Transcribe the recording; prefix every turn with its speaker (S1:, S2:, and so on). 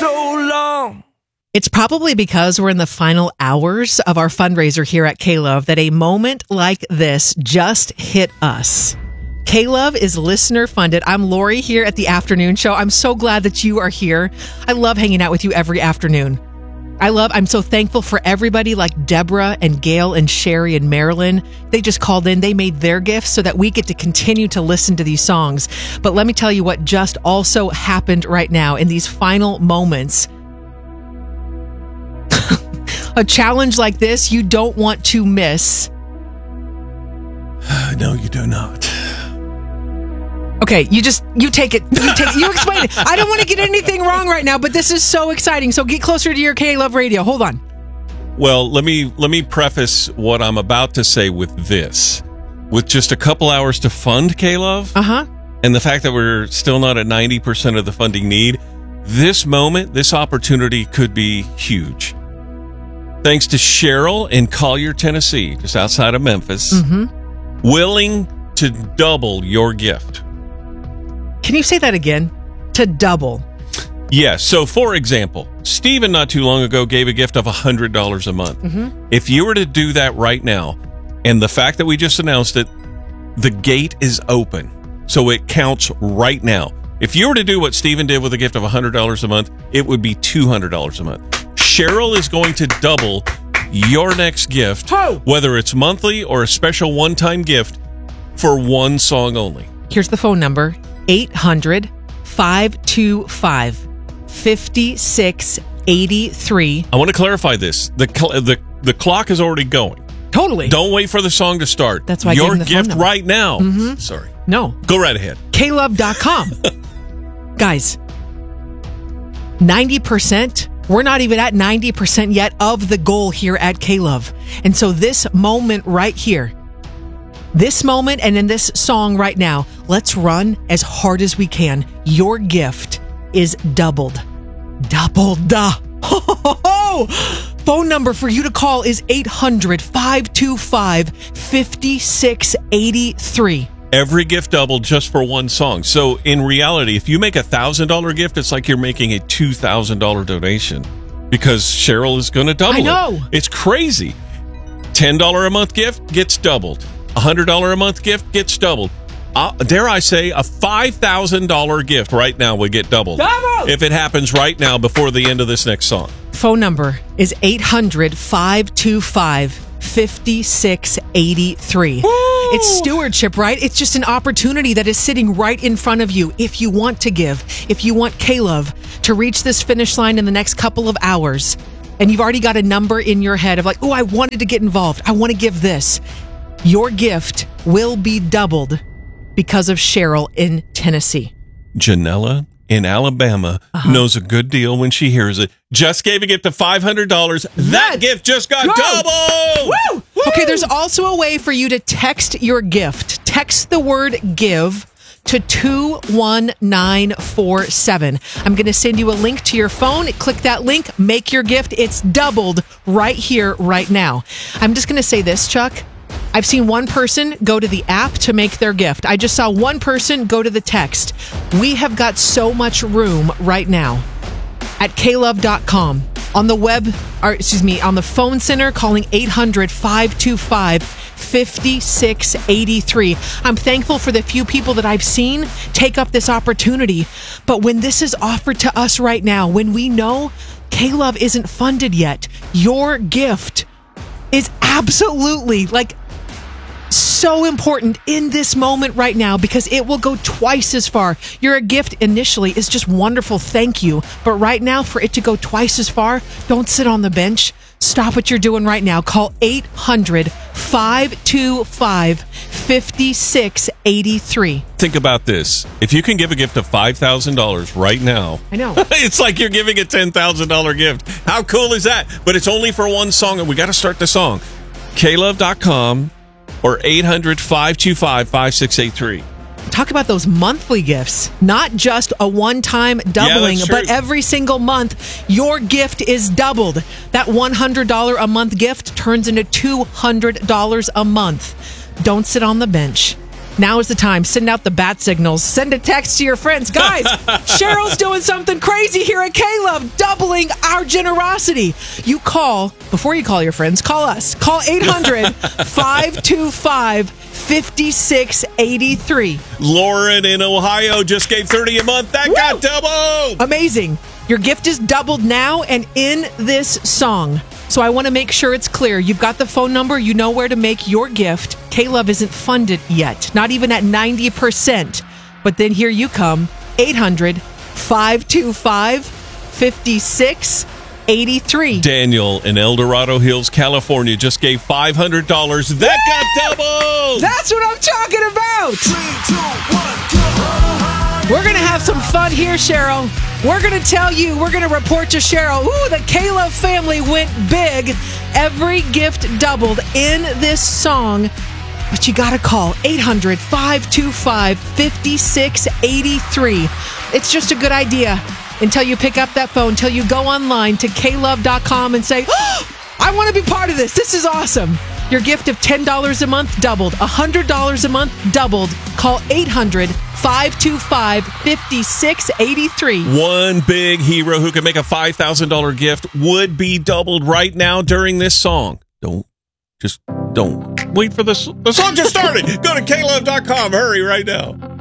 S1: so long.
S2: It's probably because we're in the final hours of our fundraiser here at K-Love that a moment like this just hit us. K-Love is listener funded. I'm Lori here at the afternoon show. I'm so glad that you are here. I love hanging out with you every afternoon. I'm so thankful for everybody like Deborah and Gail and Sherry and Marilyn. They just called in. They made their gifts so that we get to continue to listen to these songs. But let me tell you what just also happened right now in these final moments. A challenge like this you don't want to miss.
S3: No, you do not.
S2: Okay, you take it. You explain it. I don't want to get anything wrong right now, but this is so exciting. So get closer to your K-Love radio. Hold on.
S3: Well, let me preface what I'm about to say with this. With just a couple hours to fund K-Love, and the fact that we're still not at 90% of the funding need, this moment, this opportunity could be huge. Thanks to Cheryl in Collier, Tennessee, just outside of Memphis, willing to double your gift.
S2: Can you say that again? To double.
S3: Yes. So, for example, Stephen not too long ago gave a gift of $100 a month. If you were to do that right now, and the fact that we just announced it, the gate is open. So it counts right now. If you were to do what Stephen did with a gift of $100 a month, it would be $200 a month. Cheryl is going to double your next gift, whether it's monthly or a special one-time gift, for one song only.
S2: Here's the phone number. 800-525-5683.
S3: I want to clarify this. The clock is already going.
S2: Totally.
S3: Don't wait for the song to start.
S2: That's why I
S3: your
S2: gave him the phone
S3: gift
S2: number.
S3: right now. Sorry.
S2: No.
S3: Go right ahead.
S2: klove.com. Guys, 90%, we're not even at 90% yet of the goal here at K-Love. And so this moment right here, this moment and in this song right now, let's run as hard as we can. Your gift is doubled. Doubled. Phone number for you to call is 800-525-5683.
S3: Every gift doubled just for one song. So in reality, if you make $1,000 gift, it's like you're making a $2,000 donation because Cheryl is going to double it.
S2: I know.
S3: It's crazy. $10 a month gift gets doubled. $100 a month gift gets doubled. Dare I say, a $5,000 gift right now would get doubled.
S2: Double!
S3: If it happens right now before the end of this next song.
S2: Phone number is 800-525-5683. It's stewardship, right? It's just an opportunity that is sitting right in front of you. If you want to give, if you want K-Love to reach this finish line in the next couple of hours, and you've already got a number in your head of like, oh, I wanted to get involved. I want to give this. Your gift will be doubled because of Cheryl in Tennessee.
S3: Janella in Alabama knows a good deal when she hears it. Just gave a gift of $500. That gift just got doubled!
S2: Woo! Okay, there's also a way for you to text your gift. Text the word give to 21947. I'm going to send you a link to your phone. Click that link, make your gift. It's doubled right here, right now. I'm just going to say this, Chuck. I've seen one person go to the app to make their gift. I just saw one person go to the text. We have got so much room right now at klove.com. On the on the phone center, calling 800-525-5683. I'm thankful for the few people that I've seen take up this opportunity. But when this is offered to us right now, when we know K-Love isn't funded yet, your gift is absolutely so important in this moment right now because it will go twice as far. Your gift initially is just wonderful, thank you. But right now, for it to go twice as far, don't sit on the bench. Stop what you're doing right now. Call 800-525-5683.
S3: Think about this. If you can give a gift of $5,000 right now,
S2: I know.
S3: It's like you're giving a $10,000 gift. How cool is that? But it's only for one song, and we got to start the song. klove.com or 800-525-5683.
S2: Talk about those monthly gifts, not just a one-time doubling, but every single month, your gift is doubled. That $100 a month gift turns into $200 a month. Don't sit on the bench. Now is the time. Send out the bat signals. Send a text to your friends. Guys, Cheryl's doing something crazy here at K-Love, doubling our generosity. You call, before you call your friends, call us. Call 800-525-5683.
S3: Lauren in Ohio just gave $30 a month. That got doubled.
S2: Amazing. Your gift is doubled now and in this song. So I want to make sure it's clear. You've got the phone number. You know where to make your gift. K-Love isn't funded yet, not even at 90%. But then here you come, 800-525-5683.
S3: Daniel in El Dorado Hills, California just gave $500. That got doubled.
S2: That's what I'm talking about.
S1: 3, 2, 1, go.
S2: We're going to have some fun here, Cheryl. We're going to tell you, we're going to report to Cheryl, the K-Love family went big. Every gift doubled in this song. But you got to call 800-525-5683. It's just a good idea until you pick up that phone, until you go online to klove.com and say, I want to be part of this. This is awesome. Your gift of $10 a month doubled. $100 a month doubled. Call 800-525-5683.
S3: One big hero who can make a $5,000 gift would be doubled right now during this song. Don't wait for the song just started. Go to klove.com. Hurry right now.